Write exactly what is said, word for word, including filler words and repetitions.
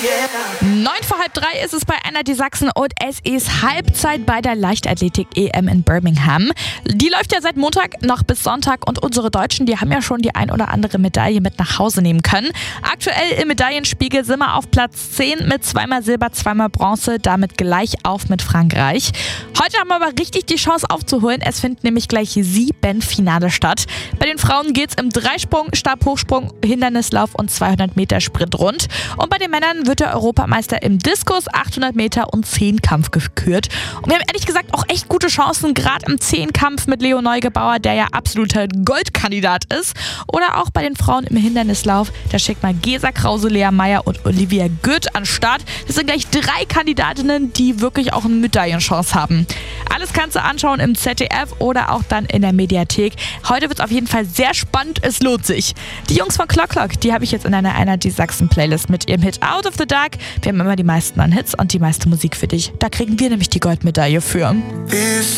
Neun vor halb drei ist es bei Energy Sachsen und es ist Halbzeit bei der Leichtathletik-E M in Birmingham. Die läuft ja seit Montag noch bis Sonntag und unsere Deutschen, die haben ja schon die ein oder andere Medaille mit nach Hause nehmen können. Aktuell im Medaillenspiegel sind wir auf Platz zehn mit zweimal Silber, zweimal Bronze, damit gleich auf mit Frankreich. Heute haben wir aber richtig die Chance aufzuholen. Es finden nämlich gleich sieben Finale statt. Bei den Frauen geht es im Dreisprung, Stabhochsprung, Hindernislauf und zweihundert Meter Sprintrund. Und bei den Männern wird der Europameister im Diskus, achthundert Meter und Zehnkampf gekürt. Und wir haben ehrlich gesagt auch echt gute Chancen, gerade im Zehnkampf mit Leo Neugebauer, der ja absoluter Goldkandidat ist. Oder auch bei den Frauen im Hindernislauf, da schickt mal Gesa Krause, Lea Meyer und Olivia Goeth an Start. Das sind gleich drei Kandidatinnen, die wirklich auch eine Medaillenchance haben. Alles kannst du anschauen im Z D F oder auch dann in der Mediathek. Heute wird es auf jeden Fall sehr spannend, es lohnt sich. Die Jungs von Clock Clock, die habe ich jetzt in einer Energy Sachsen Playlist mit ihrem Hit Out of the Dark. Wir haben immer die meisten an Hits und die meiste Musik für dich. Da kriegen wir nämlich die Goldmedaille für.